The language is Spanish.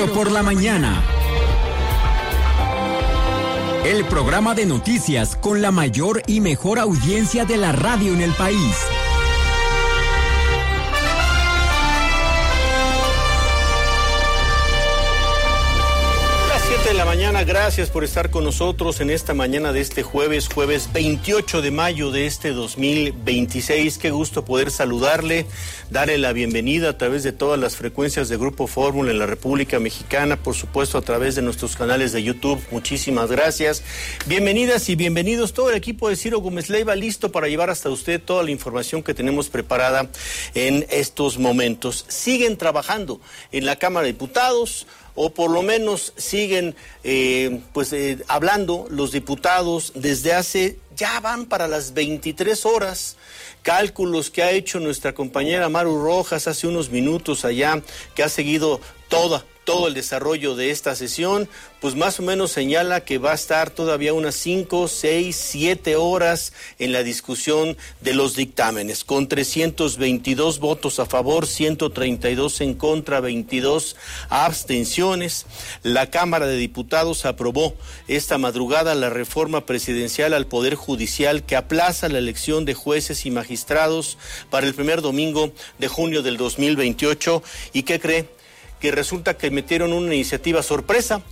Noticiero por la mañana. El programa de noticias con la mayor y mejor audiencia de la radio en el país. De la mañana, gracias por estar con nosotros en esta mañana de este jueves 28 de mayo de este 2026. Qué gusto poder saludarle, darle la bienvenida a través de todas las frecuencias de Grupo Fórmula en la República Mexicana, por supuesto a través de nuestros canales de YouTube. Muchísimas gracias. Bienvenidas y bienvenidos todo el equipo de Ciro Gómez Leiva, listo para llevar hasta usted toda la información que tenemos preparada en estos momentos. Siguen trabajando en la Cámara de Diputados, o por lo menos siguen hablando los diputados desde hace, ya van para las 23 horas, cálculos que ha hecho nuestra compañera Maru Rojas hace unos minutos allá, que ha seguido todo el desarrollo de esta sesión, pues más o menos señala que va a estar todavía unas 5, 6, 7 horas en la discusión de los dictámenes, con 322 votos a favor, 132 en contra, 22 abstenciones. La Cámara de Diputados aprobó esta madrugada la reforma presidencial al Poder Judicial que aplaza la elección de jueces y magistrados para el primer domingo de junio del 2028. ¿Y qué cree? Que resulta que metieron una iniciativa sorpresa.